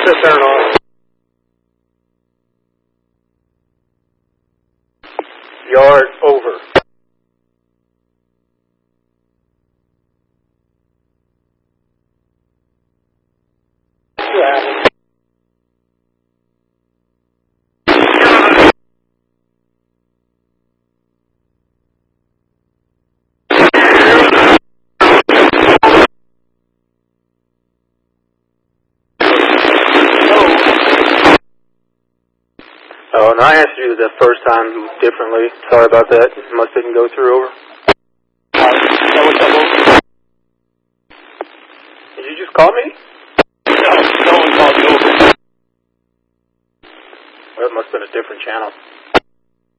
to turn on. Yard over. Oh, and I asked you the first time differently. Sorry about that. Must didn't go through over. Did you just call me? No one called you over. Well, it must have been a different channel.